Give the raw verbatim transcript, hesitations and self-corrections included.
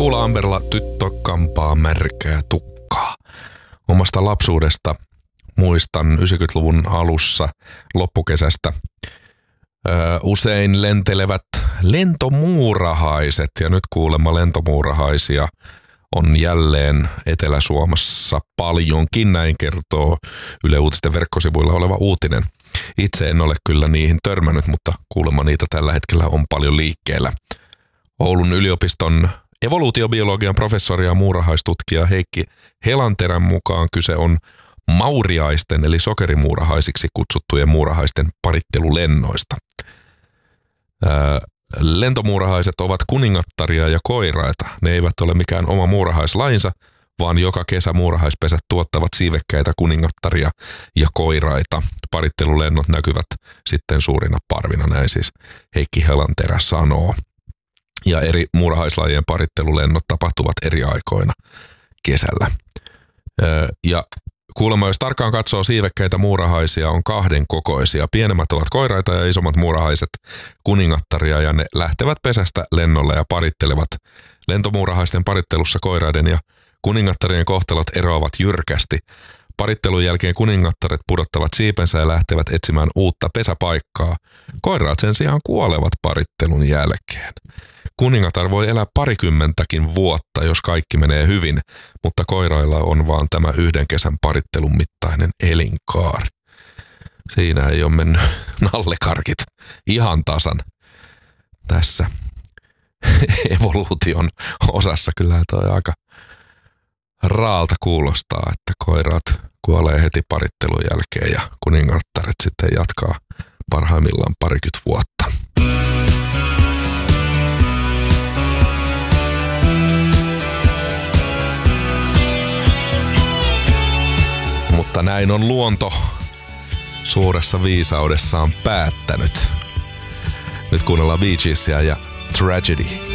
Tuula Amberla, tyttö kampaa märkää tukkaa. Omasta lapsuudesta muistan yhdeksänkymmentäluvun alussa loppukesästä ö, usein lentelevät lentomuurahaiset. Ja nyt kuulemma lentomuurahaisia on jälleen Etelä-Suomessa paljonkin, näin kertoo Yle Uutisten verkkosivuilla oleva uutinen. Itse en ole kyllä niihin törmännyt, mutta kuulemma niitä tällä hetkellä on paljon liikkeellä. Oulun yliopiston evoluutiobiologian professori ja muurahaistutkija Heikki Helanterän mukaan kyse on mauriaisten eli sokerimuurahaisiksi kutsuttujen muurahaisten parittelulennoista. Ää, lentomuurahaiset ovat kuningattaria ja koiraita. Ne eivät ole mikään oma muurahaislainsa, vaan joka kesä muurahaispesät tuottavat siivekkäitä kuningattaria ja koiraita. Parittelulennot näkyvät sitten suurina parvina, näin siis Heikki Helanterä sanoo. Ja eri muurahaislajien parittelulennot tapahtuvat eri aikoina kesällä. Ja kuulemma, jos tarkkaan katsoo, siivekkäitä muurahaisia on kahden kokoisia. Pienemmät ovat koiraita ja isommat muurahaiset kuningattaria, ja ne lähtevät pesästä lennolle ja parittelevat. Lentomuurahaisten parittelussa koiraiden ja kuningattarien kohtalot eroavat jyrkästi. Parittelun jälkeen kuningattaret pudottavat siipensä ja lähtevät etsimään uutta pesäpaikkaa. Koiraat sen sijaan kuolevat parittelun jälkeen. Kuningatar voi elää parikymmentäkin vuotta, jos kaikki menee hyvin, mutta koirailla on vaan tämä yhden kesän parittelun mittainen elinkaari. Siinä ei ole mennyt nallekarkit ihan tasan tässä evoluution osassa. Kyllä toi aika raalta kuulostaa, että koiraat kuolee heti parittelun jälkeen ja kuningattaret sitten jatkaa parhaimmillaan parikymmentä vuotta. Mutta näin on luonto suuressa viisaudessaan päättänyt. Nyt kuunnellaan Bee Geesia ja Tragedy.